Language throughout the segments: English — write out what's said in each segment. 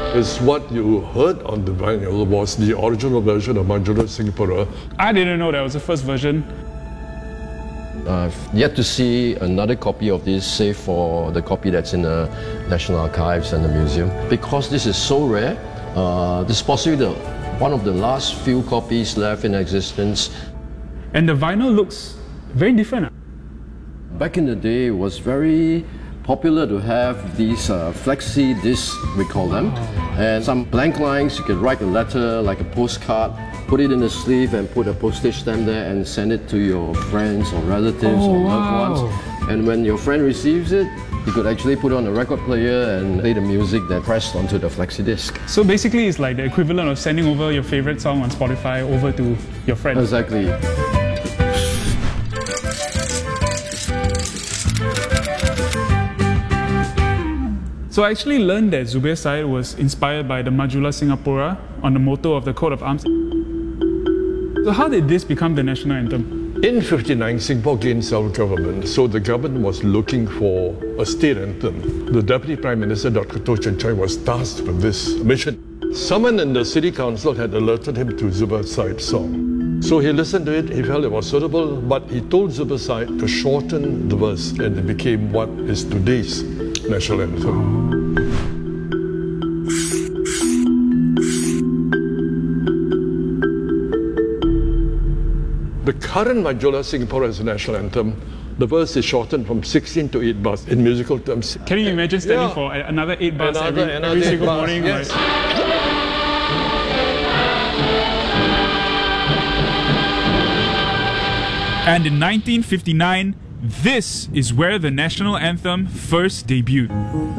Is what you heard on the vinyl was the original version of Majula Singapura. I didn't know that was the first version. I've yet to see another copy of this, save for the copy that's in the National Archives and the museum. Because this is so rare, this is possibly one of the last few copies left in existence. And the vinyl looks very different. Back in the day, it was very popular to have these flexi discs, we call them, and some blank lines. You could write a letter, like a postcard, put it in the sleeve and put a postage stamp there and send it to your friends or relatives or loved ones. And when your friend receives it, you could actually put on a record player and play the music that pressed onto the flexi disc. So basically it's like the equivalent of sending over your favorite song on Spotify over to your friends. Exactly. So I actually learned that Zubir Said was inspired by the Majula Singapura on the motto of the coat of arms. So how did this become the national anthem? In 1959, Singapore gained self-government, so the government was looking for a state anthem. The Deputy Prime Minister, Dr. Toh Chin Chye, was tasked with this mission. Someone in the City Council had alerted him to Zubir Said's song. So he listened to it, he felt it was suitable, but he told Zubir Said to shorten the verse, and it became what is today's national anthem. The current Majula Singapura is a national anthem. The verse is shortened from 16 to 8 bars in musical terms. Can you imagine standing for another 8 bars every single morning? Yes. And in 1959, this is where the national anthem first debuted.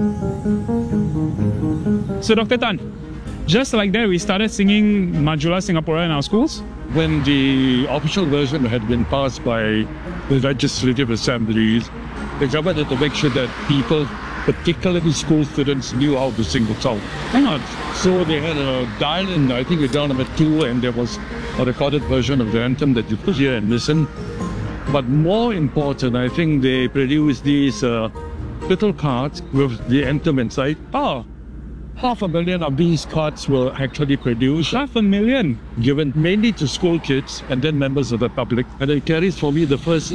So Dr. Tan, just like that, we started singing Majula Singapura in our schools? When the official version had been passed by the legislative assemblies, the government had to make sure that people, particularly school students, knew how to sing the song. Hang on. So they had a dial-in, I think it's down number 2, and there was a recorded version of the anthem that you could hear and listen. But more important, I think they produced these little cards with the anthem inside. 500,000 of these cards were actually produced. 500,000? Given mainly to school kids and then members of the public. And it carries for me the first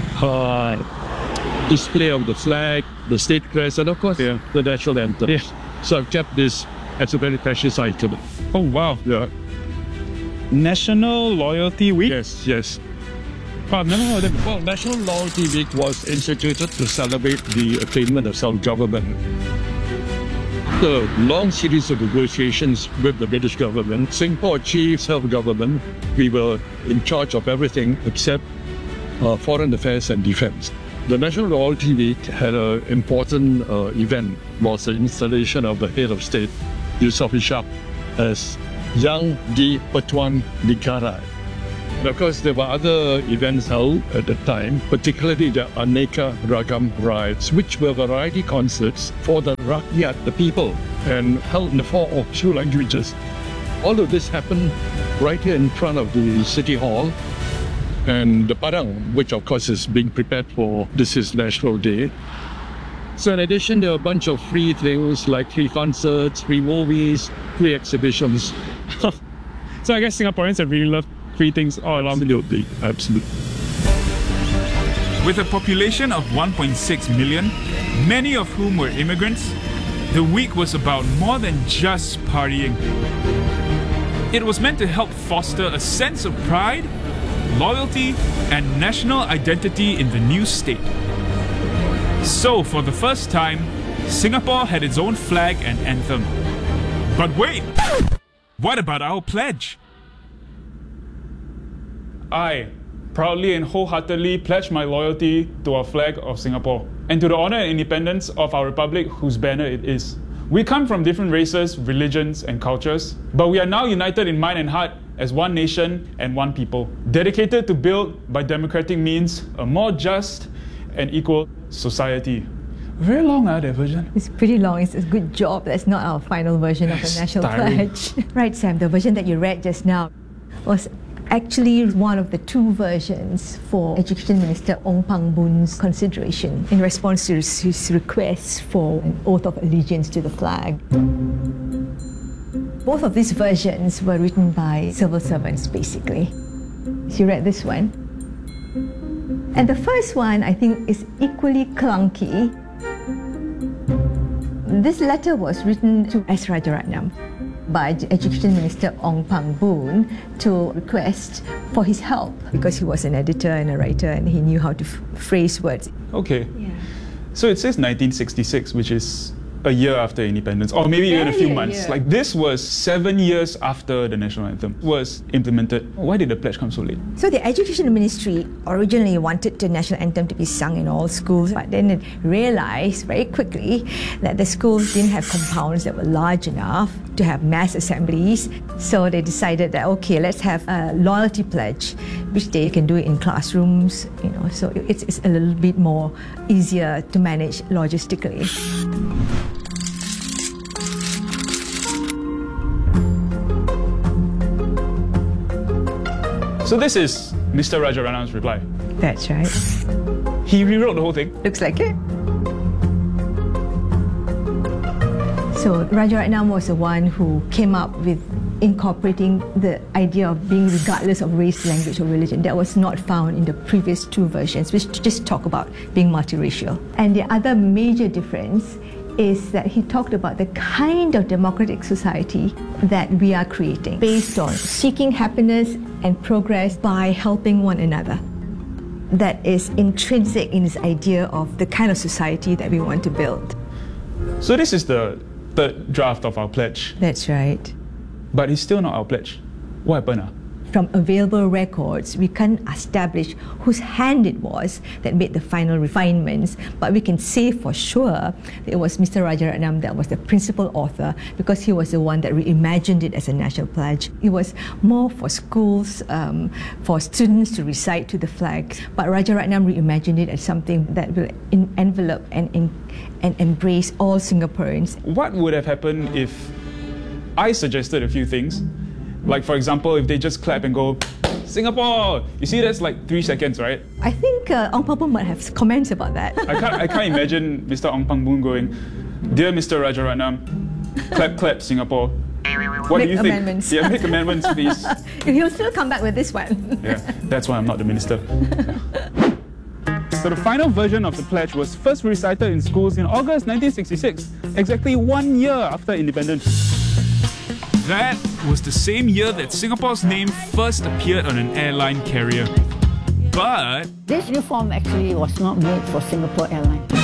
display of the flag, the state crest, and of course the national anthem. Yeah. So I've kept this as a very precious item. Oh wow. Yeah. National Loyalty Week? Yes. I've never heard of it. Well, National Loyalty Week was instituted to celebrate the attainment of self-government. After a long series of negotiations with the British government, Singapore achieved self-government. We were in charge of everything except foreign affairs and defense. The National Loyalty Week had an important event, was the installation of the head of state, Yusof Ishak, as Yang di Pertuan Negara. And of course, there were other events held at the time, particularly the Aneka Ragam Riots, which were variety concerts for the Rakyat, the people, and held in the 4 or 2 languages. All of this happened right here in front of the City Hall, and the Padang, which of course is being prepared for this is National Day. So in addition, there were a bunch of free things like free concerts, free movies, free exhibitions. So I guess Singaporeans have really loved free things all along. Absolutely. With a population of 1.6 million, many of whom were immigrants, the week was about more than just partying. It was meant to help foster a sense of pride, loyalty, and national identity in the new state. So, for the first time, Singapore had its own flag and anthem. But wait! What about our pledge? I proudly and wholeheartedly pledge my loyalty to our flag of Singapore and to the honour and independence of our republic whose banner it is. We come from different races, religions and cultures, but we are now united in mind and heart as one nation and one people, dedicated to build, by democratic means, a more just and equal society. Very long, that version. It's pretty long. It's a good job. That's not our final version of the national pledge. Right, Sam, the version that you read just now was actually one of the 2 versions for Education Minister Ong Pang Boon's consideration in response to his request for an oath of allegiance to the flag. Both of these versions were written by civil servants, basically. So you read this one. And the first one, I think, is equally clunky. This letter was written to S. Rajaratnam by Education Minister Ong Pang Boon to request for his help because he was an editor and a writer and he knew how to phrase words. Okay. Yeah. So it says 1966, which is a year after independence, or maybe even a few months. Like this was 7 years after the national anthem was implemented. Why did the pledge come so late? So the Education Ministry originally wanted the national anthem to be sung in all schools, but then it realized very quickly that the schools didn't have compounds that were large enough to have mass assemblies. So they decided that, okay, let's have a loyalty pledge, which they can do it in classrooms, so it's a little bit more easier to manage logistically. So this is Mr. Rajaratnam's reply. That's right. He rewrote the whole thing. Looks like it. So Rajaratnam was the one who came up with incorporating the idea of being regardless of race, language or religion. That was not found in the previous two versions, which just talk about being multiracial. And the other major difference is that he talked about the kind of democratic society that we are creating based on seeking happiness and progress by helping one another. That is intrinsic in his idea of the kind of society that we want to build. So this is the third draft of our pledge. That's right. But it's still not our pledge. What happened? From available records, we can't establish whose hand it was that made the final refinements, but we can say for sure that it was Mr. Rajaratnam that was the principal author because he was the one that reimagined it as a national pledge. It was more for schools, for students to recite to the flag, but Rajaratnam reimagined it as something that will envelop and embrace all Singaporeans. What would have happened if I suggested a few things? Like, for example, if they just clap and go, Singapore! You see, that's like 3 seconds, right? I think Ong Pang Boon might have comments about that. I can't imagine Mr. Ong Pang Boon going, Dear Mr. Rajaratnam, clap, clap, Singapore. What do you think? Amendments. Yeah, make amendments, please. He'll still come back with this one. Yeah, that's why I'm not the minister. So the final version of the pledge was first recited in schools in August 1966, exactly 1 year after independence. That was the same year that Singapore's name first appeared on an airline carrier. But this uniform actually was not made for Singapore Airlines.